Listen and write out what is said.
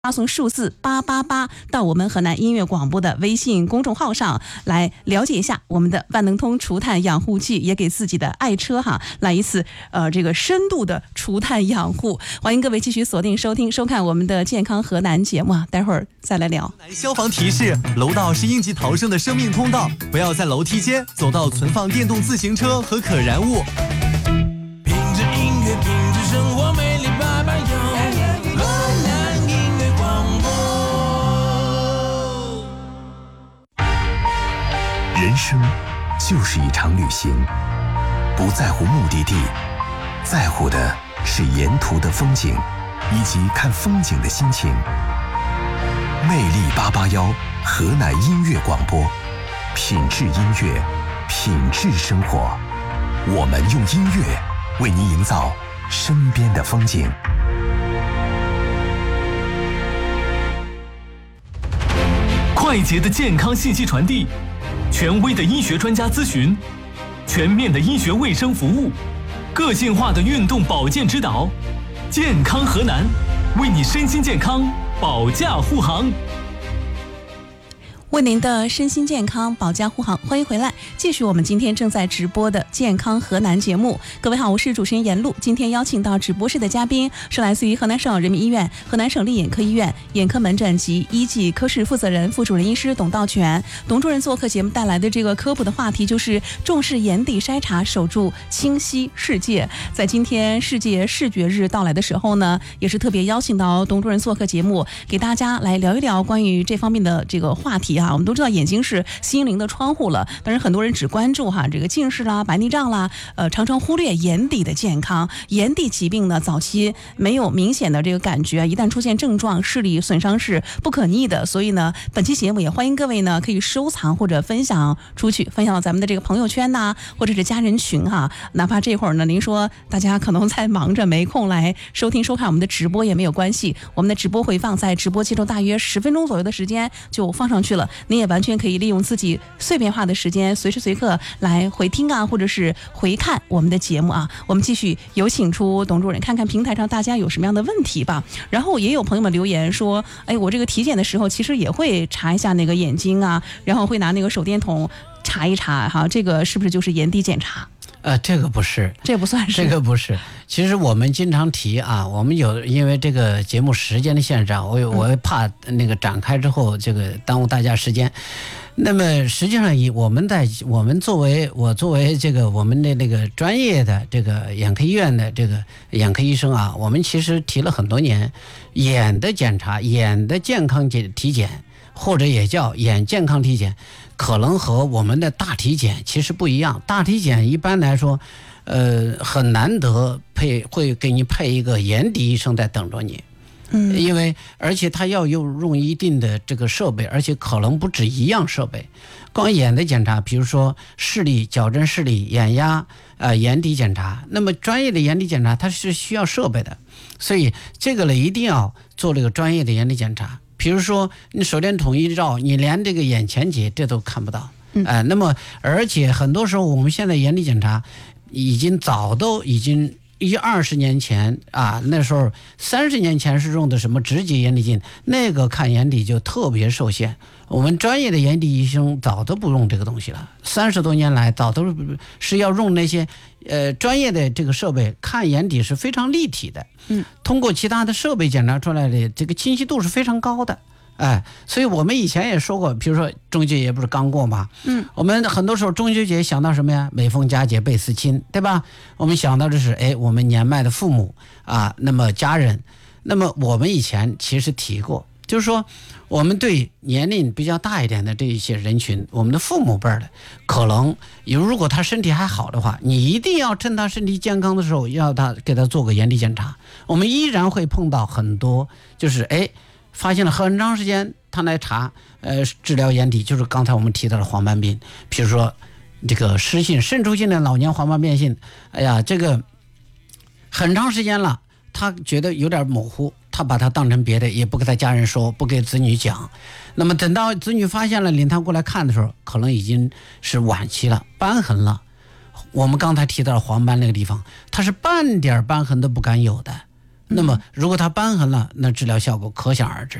发送数字888到我们河南音乐广播的微信公众号上来了解一下我们的万能通除碳养护剂，也给自己的爱车来一次这个深度的除碳养护。欢迎各位继续锁定收听收看我们的健康河南节目待会儿再来聊。 消防提示：楼道是应急逃生的生命通道，不要在楼梯间走到存放电动自行车和可燃物。 品质音乐，品质生活，美丽880。 人生就是一场旅行，不在乎目的地，在乎的是沿途的风景以及看风景的心情。魅力881河南音乐广播，品质音乐，品质生活。我们用音乐为您营造身边的风景。 快捷的健康信息传递，权威的医学专家咨询，全面的医学卫生服务，个性化的运动保健指导，健康河南，为你身心健康保驾护航。 为您的身心健康保驾护航，欢迎回来，继续我们今天正在直播的健康河南节目。各位好，我是主持人严璐。今天邀请到直播室的嘉宾是来自于河南省人民医院河南省立眼科医院眼科门诊及医技科室负责人、副主任医师董道全。董主任做客节目带来的这个科普的话题就是重视眼底筛查，守住清晰世界。在今天世界视觉日到来的时候呢，也是特别邀请到董主任做客节目，给大家来聊一聊关于这方面的这个话题我们都知道眼睛是心灵的窗户了，但是很多人只关注这个近视啦、白内障啦，常常忽略眼底的健康。眼底疾病呢，早期没有明显的这个感觉，一旦出现症状，视力损伤是不可逆的。所以呢，本期节目也欢迎各位呢可以收藏或者分享出去，分享到咱们的这个朋友圈或者是家人群哪怕这会儿呢，您说大家可能在忙着没空来收听收看我们的直播也没有关系，我们的直播回放在直播期中大约10分钟左右的时间就放上去了。您也完全可以利用自己碎片化的时间，随时随刻来回听或者是回看我们的节目我们继续有请出董主任，看看平台上大家有什么样的问题吧。然后也有朋友们留言说，我这个体检的时候其实也会查一下那个眼睛然后会拿那个手电筒查一查这个是不是就是眼底检查？ 这个不是， 这不算是， 这个不是。其实我们经常提我们因为这个节目时间的限制我怕那个展开之后这个耽误大家时间。那么实际上我们作为这个我们的那个专业的这个眼科医院的这个眼科医生我们其实提了很多年，眼的检查、眼的健康体检，或者也叫眼健康体检，可能和我们的大体检其实不一样。大体检一般来说很难得会给你配一个眼底医生在等着你，因为而且他要用一定的这个设备，而且可能不止一样设备。光眼的检查，比如说视力、矫正视力、眼压眼底检查，那么专业的眼底检查它是需要设备的，所以这个呢一定要做这个专业的眼底检查。比如说你手电筒一照，你连这个眼前节这都看不到那么而且很多时候我们现在眼底检查早都已经20年前那时候30年前是用的什么直节眼底镜，那个看眼底就特别受限。我们专业的眼底医生早都不用这个东西了，30多年来早都是要用那些专业的这个设备，看眼底是非常立体的，通过其他的设备检查出来的这个清晰度是非常高的。所以我们以前也说过，比如说中秋节不是刚过吗？我们很多时候中秋节想到什么呀？每逢佳节倍思亲，对吧？我们想到的是我们年迈的父母那么家人。那么我们以前其实提过，就是说我们对年龄比较大一点的这一些人群，我们的父母辈的，可能如果他身体还好的话，你一定要趁他身体健康的时候给他做个眼底检查。我们依然会碰到很多就是发现了很长时间他来查治疗眼底，就是刚才我们提到的黄斑病，比如说这个湿性渗出性的老年黄斑变性，这个很长时间了，他觉得有点模糊，他把它当成别的，也不给他家人说，不给子女讲。那么等到子女发现了，领他过来看的时候，可能已经是晚期了，瘢痕了。我们刚才提到的黄斑那个地方，它是半点瘢痕都不敢有的那么如果它瘢痕了，那治疗效果可想而知。